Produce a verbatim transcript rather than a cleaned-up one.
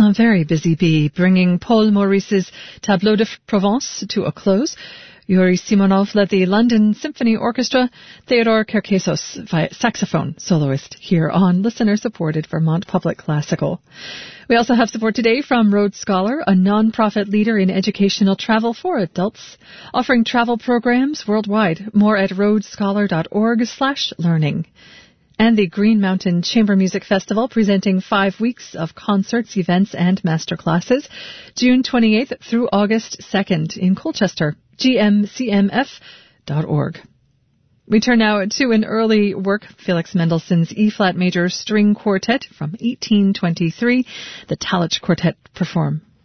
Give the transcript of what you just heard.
A very busy bee, bringing Paul Maurice's Tableau de Provence to a close. Yuri Simonov led the London Symphony Orchestra. Theodore Kerkesos, saxophone soloist, here on listener-supported Vermont Public Classical. We also have support today from Rhodes Scholar, a non-profit leader in educational travel for adults, offering travel programs worldwide. More at rhodesscholar.org slash learning. And the Green Mountain Chamber Music Festival, presenting five weeks of concerts, events, and masterclasses, June twenty-eighth through August second in Colchester, g m c m f dot org. We turn now to an early work, Felix Mendelssohn's E-flat major string quartet from eighteen twenty-three, the Talich Quartet perform